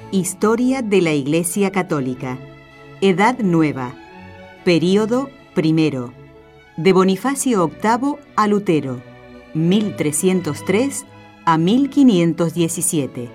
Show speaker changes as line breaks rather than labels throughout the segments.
Historia de la Iglesia Católica. Edad Nueva. Período primero. De Bonifacio VIII a Lutero, 1303 a 1517.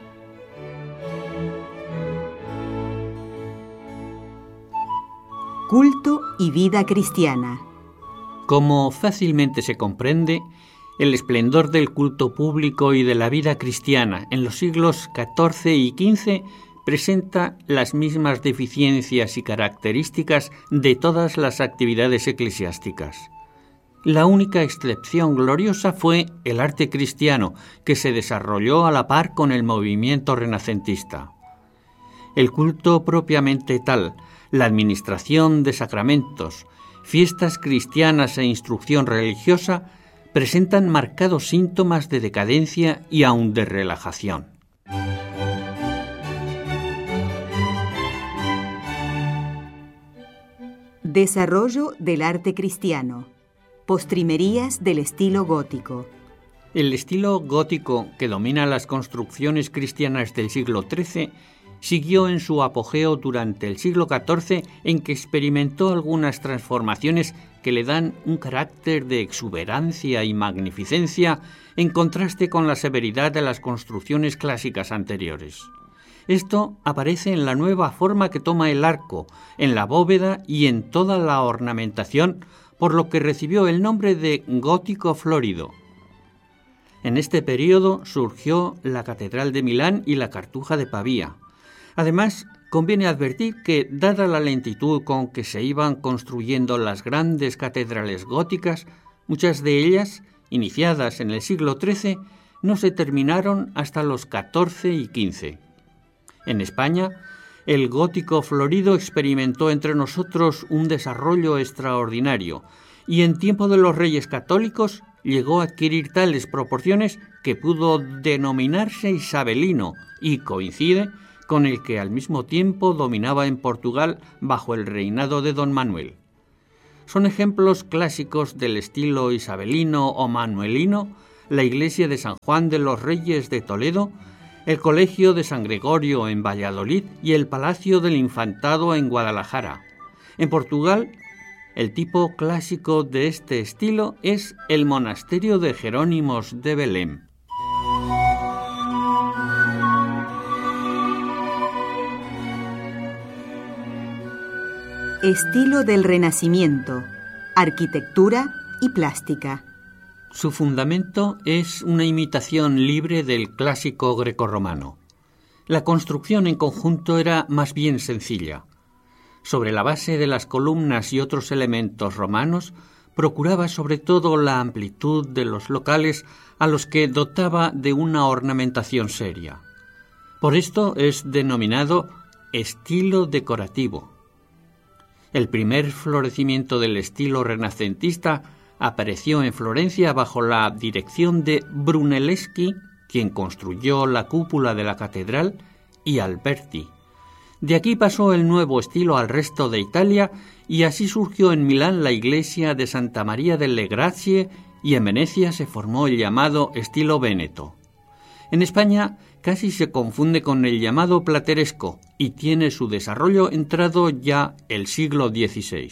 Culto y vida cristiana.
Como fácilmente se comprende, el esplendor del culto público y de la vida cristiana en los siglos XIV y XV presenta las mismas deficiencias y características de todas las actividades eclesiásticas. La única excepción gloriosa fue el arte cristiano, que se desarrolló a la par con el movimiento renacentista. El culto propiamente tal, la administración de sacramentos, fiestas cristianas e instrucción religiosa presentan marcados síntomas de decadencia y aun de relajación.
Desarrollo del arte cristiano. Postrimerías del estilo gótico.
El estilo gótico, que domina las construcciones cristianas del siglo XIII, siguió en su apogeo durante el siglo XIV, en que experimentó algunas transformaciones que le dan un carácter de exuberancia y magnificencia en contraste con la severidad de las construcciones clásicas anteriores. Esto aparece en la nueva forma que toma el arco, en la bóveda y en toda la ornamentación, por lo que recibió el nombre de gótico florido. En este período surgió la Catedral de Milán y la Cartuja de Pavía. Además, conviene advertir que, dada la lentitud con que se iban construyendo las grandes catedrales góticas, muchas de ellas, iniciadas en el siglo XIII, no se terminaron hasta los XIV y XV. En España, el gótico florido experimentó entre nosotros un desarrollo extraordinario y en tiempo de los reyes católicos llegó a adquirir tales proporciones que pudo denominarse isabelino y coincide con el que al mismo tiempo dominaba en Portugal bajo el reinado de Don Manuel. Son ejemplos clásicos del estilo isabelino o manuelino la iglesia de San Juan de los Reyes de Toledo, el Colegio de San Gregorio en Valladolid y el Palacio del Infantado en Guadalajara. En Portugal, el tipo clásico de este estilo es el monasterio de Jerónimos de Belém.
Estilo del Renacimiento, arquitectura y plástica.
Su fundamento es una imitación libre del clásico grecorromano. La construcción en conjunto era más bien sencilla. Sobre la base de las columnas y otros elementos romanos, procuraba sobre todo la amplitud de los locales a los que dotaba de una ornamentación seria. Por esto es denominado estilo decorativo. El primer florecimiento del estilo renacentista apareció en Florencia bajo la dirección de Brunelleschi, quien construyó la cúpula de la catedral, y Alberti. De aquí pasó el nuevo estilo al resto de Italia y así surgió en Milán la iglesia de Santa María delle Grazie y en Venecia se formó el llamado estilo véneto. En España casi se confunde con el llamado plateresco y tiene su desarrollo entrado ya el siglo XVI.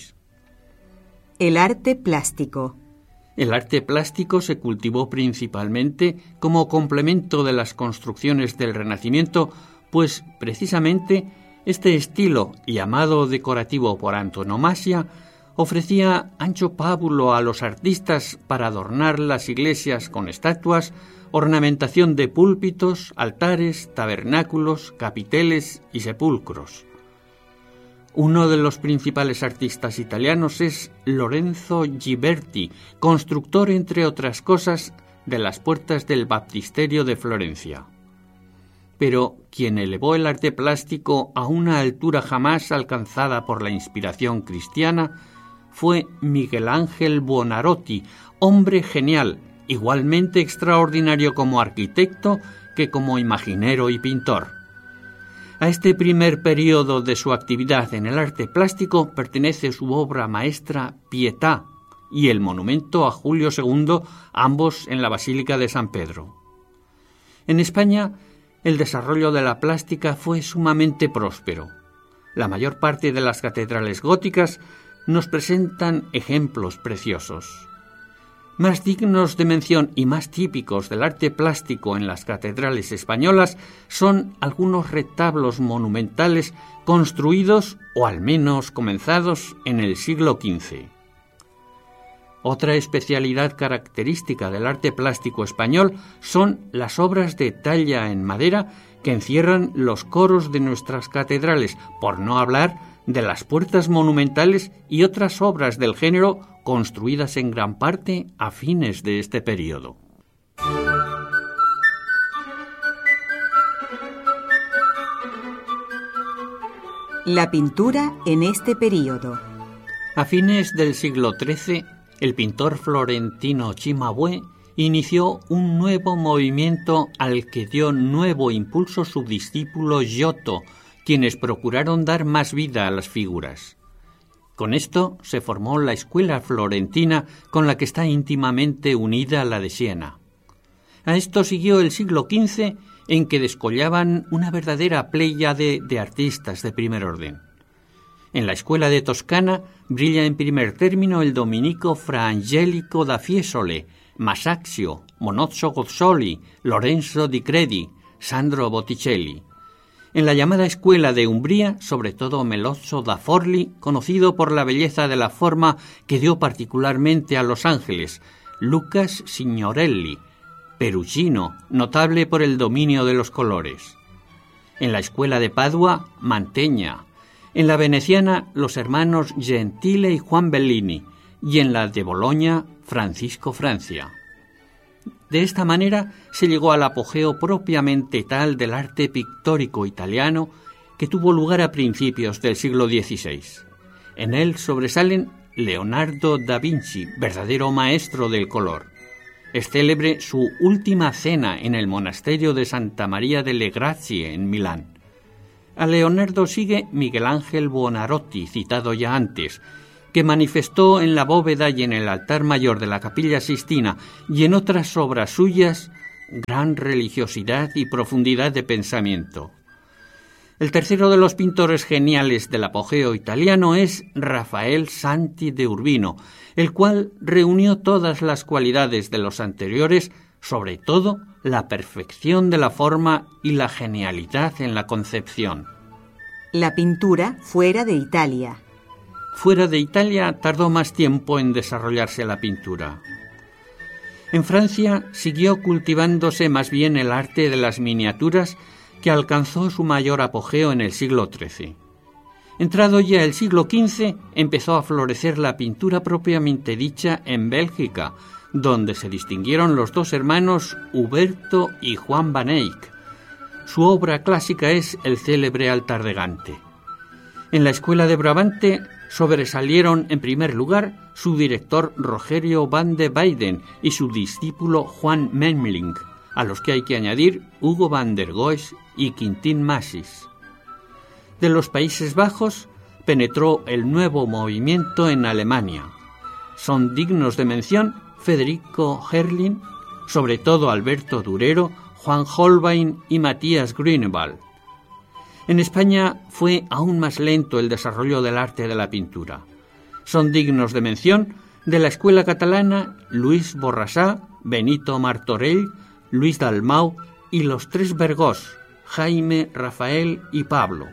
El arte plástico.
El arte plástico se cultivó principalmente como complemento de las construcciones del Renacimiento, pues precisamente este estilo, llamado decorativo por antonomasia, ofrecía ancho pábulo a los artistas para adornar las iglesias con estatuas, ornamentación de púlpitos, altares, tabernáculos, capiteles y sepulcros. Uno de los principales artistas italianos es Lorenzo Ghiberti, constructor, entre otras cosas, de las puertas del baptisterio de Florencia. Pero quien elevó el arte plástico a una altura jamás alcanzada por la inspiración cristiana fue Miguel Ángel Buonarroti, hombre genial, igualmente extraordinario como arquitecto que como imaginero y pintor. A este primer período de su actividad en el arte plástico pertenece su obra maestra Pietà y el monumento a Julio II, ambos en la Basílica de San Pedro. En España, El desarrollo de la plástica fue sumamente próspero. La mayor parte de las catedrales góticas nos presentan ejemplos preciosos. Más dignos de mención y más típicos del arte plástico en las catedrales españolas son algunos retablos monumentales construidos o al menos comenzados en el siglo XV. Otra especialidad característica del arte plástico español son las obras de talla en madera que encierran los coros de nuestras catedrales, por no hablar de las puertas monumentales y otras obras del género construidas en gran parte a fines de este período.
La pintura en este período.
A fines del siglo XIII, el pintor florentino Cimabue inició un nuevo movimiento al que dio nuevo impulso su discípulo Giotto, quienes procuraron dar más vida a las figuras. Con esto se formó la escuela florentina, con la que está íntimamente unida la de Siena. A esto siguió el siglo XV, en que descollaban una verdadera pléyade de artistas de primer orden. En la escuela de Toscana brilla en primer término el dominico Fra Angelico da Fiesole, Masaccio, Monozzo Gozzoli, Lorenzo di Credi, Sandro Botticelli. En la llamada escuela de Umbría, sobre todo Melozzo da Forlì, conocido por la belleza de la forma que dio particularmente a Los Ángeles, Lucas Signorelli, Perugino, notable por el dominio de los colores. En la escuela de Padua, Mantegna. En la veneciana, los hermanos Gentile y Juan Bellini, y en la de Boloña, Francisco Francia. De esta manera se llegó al apogeo propiamente tal del arte pictórico italiano que tuvo lugar a principios del siglo XVI. En él sobresalen Leonardo da Vinci, verdadero maestro del color. Es célebre su Última Cena en el monasterio de Santa María delle Grazie en Milán. A Leonardo sigue Miguel Ángel Buonarroti, citado ya antes, que manifestó en la bóveda y en el altar mayor de la Capilla Sistina y en otras obras suyas gran religiosidad y profundidad de pensamiento. El tercero de los pintores geniales del apogeo italiano es Rafael Santi de Urbino, el cual reunió todas las cualidades de los anteriores, sobre todo la perfección de la forma y la genialidad en la concepción.
La pintura fuera de Italia.
Fuera de Italia tardó más tiempo en desarrollarse la pintura. En Francia siguió cultivándose más bien el arte de las miniaturas, que alcanzó su mayor apogeo en el siglo XIII. Entrado ya el siglo XV, empezó a florecer la pintura propiamente dicha en Bélgica, donde se distinguieron los dos hermanos Huberto y Juan van Eyck. Su obra clásica es el célebre altar de Gante. En la escuela de Brabante sobresalieron en primer lugar su director Rogerio van de Weyden y su discípulo Juan Memling, a los que hay que añadir Hugo van der Goes y Quintin Massis. De los Países Bajos penetró el nuevo movimiento en Alemania. Son dignos de mención Federico Herrlin, sobre todo Alberto Durero, Juan Holbein y Matías Grünewald. En España fue aún más lento el desarrollo del arte de la pintura. Son dignos de mención de la escuela catalana Luis Borrassà, Benito Martorell, Luis Dalmau y los tres Bergós, Jaime, Rafael y Pablo.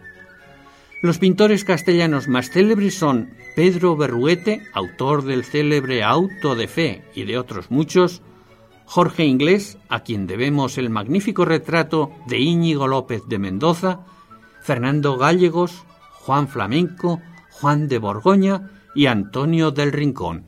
Los pintores castellanos más célebres son Pedro Berruete, autor del célebre Auto de Fe y de otros muchos, Jorge Inglés, a quien debemos el magnífico retrato de Íñigo López de Mendoza, Fernando Gallegos, Juan Flamenco, Juan de Borgoña y Antonio del Rincón.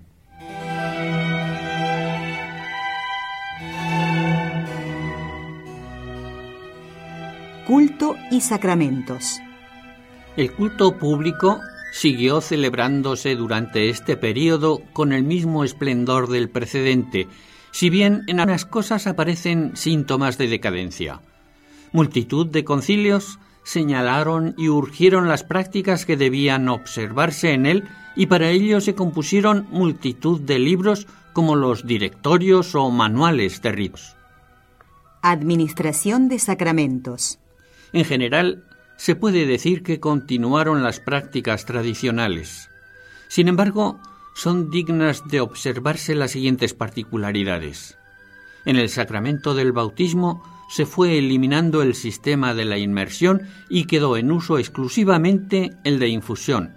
Culto y sacramentos.
El culto público siguió celebrándose durante este período con el mismo esplendor del precedente, si bien en algunas cosas aparecen síntomas de decadencia. Multitud de concilios señalaron y urgieron las prácticas que debían observarse en él, y para ello se compusieron multitud de libros como los directorios o manuales de ritos.
Administración de sacramentos.
En general, se puede decir que continuaron las prácticas tradicionales. Sin embargo, son dignas de observarse las siguientes particularidades. En el sacramento del bautismo se fue eliminando el sistema de la inmersión y quedó en uso exclusivamente el de infusión.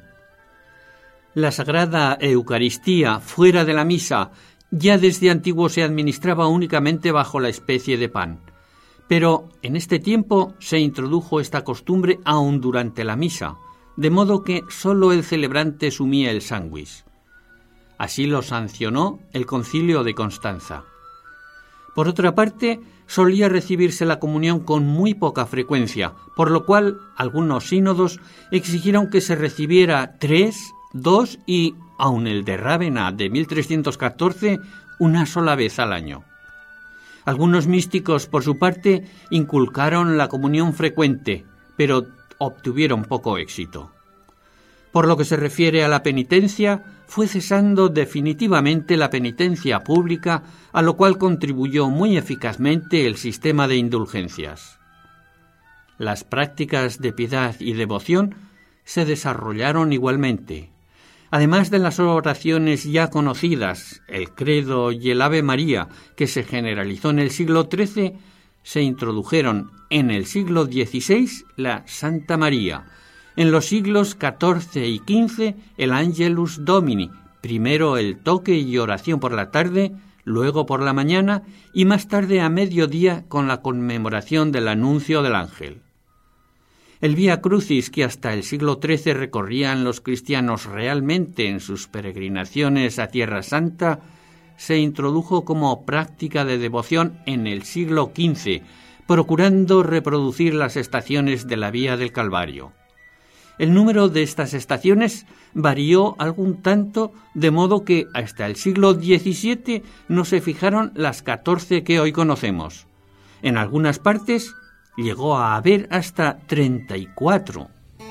La Sagrada Eucaristía, fuera de la misa, ya desde antiguo se administraba únicamente bajo la especie de pan. Pero en este tiempo se introdujo esta costumbre aún durante la misa, de modo que sólo el celebrante sumía el sándwich. Así lo sancionó el Concilio de Constanza. Por otra parte, solía recibirse la comunión con muy poca frecuencia, por lo cual algunos sínodos exigieron que se recibiera 3, 2 y, aun el de Rávena de 1314, una sola vez al año. Algunos místicos, por su parte, inculcaron la comunión frecuente, pero obtuvieron poco éxito. Por lo que se refiere a la penitencia, fue cesando definitivamente la penitencia pública, a lo cual contribuyó muy eficazmente el sistema de indulgencias. Las prácticas de piedad y devoción se desarrollaron igualmente. Además de las oraciones ya conocidas, el Credo y el Ave María, que se generalizó en el siglo XIII, se introdujeron en el siglo XVI la Santa María, en los siglos XIV y XV el Angelus Domini, primero el toque y oración por la tarde, luego por la mañana y más tarde a mediodía con la conmemoración del anuncio del ángel. El Vía Crucis, que hasta el siglo XIII recorrían los cristianos realmente en sus peregrinaciones a Tierra Santa, se introdujo como práctica de devoción en el siglo XV, procurando reproducir las estaciones de la Vía del Calvario. El número de estas estaciones varió algún tanto, de modo que hasta el siglo XVII no se fijaron las 14 que hoy conocemos. En algunas partes llegó a haber hasta 34.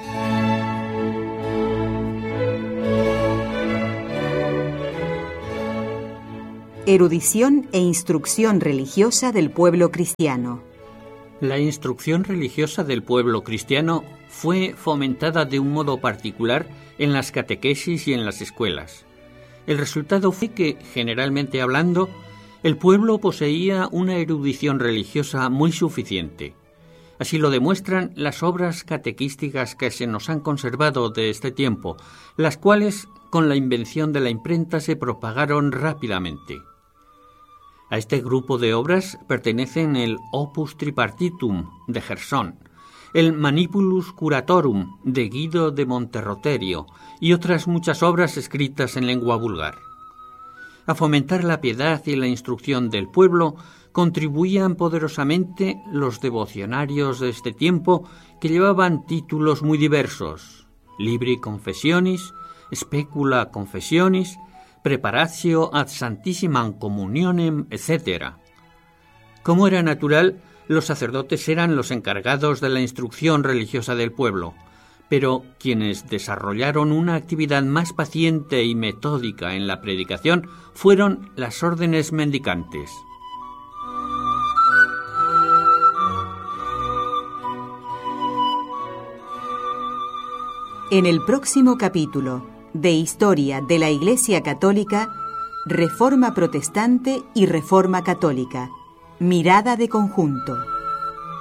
Erudición e instrucción religiosa del pueblo cristiano.
La instrucción religiosa del pueblo cristiano fue fomentada de un modo particular en las catequesis y en las escuelas. El resultado fue que, generalmente hablando, el pueblo poseía una erudición religiosa muy suficiente. Así lo demuestran las obras catequísticas que se nos han conservado de este tiempo, las cuales, con la invención de la imprenta, se propagaron rápidamente. A este grupo de obras pertenecen el Opus Tripartitum de Gersón, el Manipulus Curatorum de Guido de Monterroterio y otras muchas obras escritas en lengua vulgar. A fomentar la piedad y la instrucción del pueblo contribuían poderosamente los devocionarios de este tiempo, que llevaban títulos muy diversos: Libri Confessionis, Specula Confessionis, Preparatio ad Santissimam Communionem, etc. Como era natural, los sacerdotes eran los encargados de la instrucción religiosa del pueblo, pero quienes desarrollaron una actividad más paciente y metódica en la predicación fueron las órdenes mendicantes.
En el próximo capítulo de Historia de la Iglesia Católica, Reforma Protestante y Reforma Católica, mirada de conjunto.